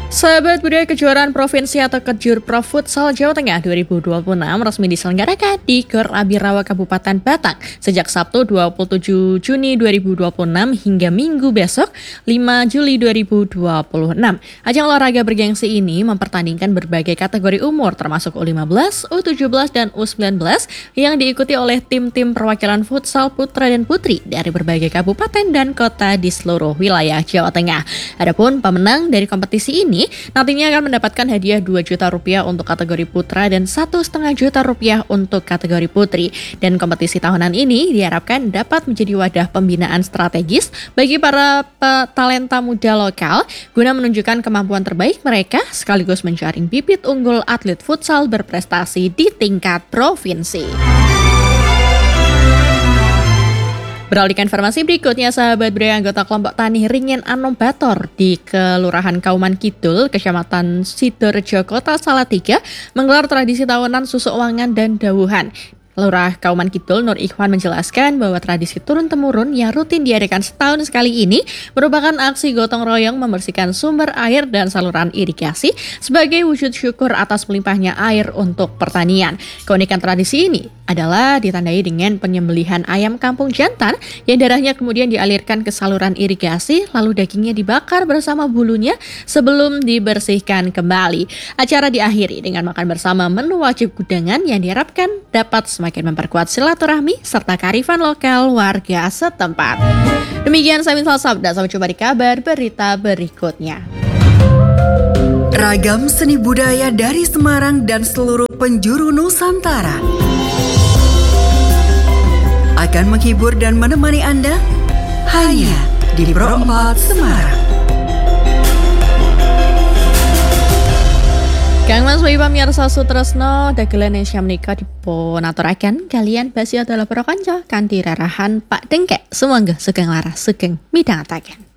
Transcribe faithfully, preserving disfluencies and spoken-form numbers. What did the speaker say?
Sahabat budaya kejuaraan provinsi atau Kejurprov Futsal Jawa Tengah dua ribu dua puluh enam resmi diselenggarakan di Gor Abirawa Kabupaten Batang sejak Sabtu dua puluh tujuh Juni dua ribu dua puluh enam hingga Minggu besok lima Juli dua ribu dua puluh enam. Ajang olahraga bergengsi ini mempertandingkan berbagai kategori umur termasuk U lima belas, U tujuh belas, dan U sembilan belas yang diikuti oleh tim-tim perwakilan futsal putra dan putri dari berbagai kabupaten dan kota di seluruh wilayah Jawa Tengah. Adapun pemenang dari kompetisi ini nantinya akan mendapatkan hadiah dua juta rupiah untuk kategori putra dan satu setengah juta rupiah untuk kategori putri. Dan kompetisi tahunan ini diharapkan dapat menjadi wadah pembinaan strategis bagi para talenta muda lokal guna menunjukkan kemampuan terbaik mereka sekaligus menjaring bibit unggul atlet futsal berprestasi di tingkat provinsi. Beralih ke informasi berikutnya, sahabat budaya, anggota kelompok tani Ringin Anom Bator di Kelurahan Kauman Kidul, Kecamatan Sidorejo, Kota Salatiga menggelar tradisi tahunan susuk wangan dan dawuhan. Lurah Kauman Kidul Nur Ikhwan menjelaskan bahwa tradisi turun-temurun yang rutin diadakan setahun sekali ini merupakan aksi gotong royong membersihkan sumber air dan saluran irigasi sebagai wujud syukur atas melimpahnya air untuk pertanian. Keunikan tradisi ini adalah ditandai dengan penyembelihan ayam kampung jantan yang darahnya kemudian dialirkan ke saluran irigasi lalu dagingnya dibakar bersama bulunya sebelum dibersihkan kembali. Acara diakhiri dengan makan bersama menu wajib gudangan yang diharapkan dapat semakin memperkuat silaturahmi serta kearifan lokal warga setempat. Demikian saya Minsal Sabda, sampai jumpa di kabar berita berikutnya. Ragam seni budaya dari Semarang dan seluruh penjuru Nusantara akan menghibur dan menemani Anda hanya di Pro empat Semarang. Kang Mas Wiwi pamirsa Sutresno dagelan Indonesia menika dipunaturaken kalian basi adalah para kanca kanthi rarahan Pak Dengkek. Sumangga sugeng laras sugeng midhangetaken.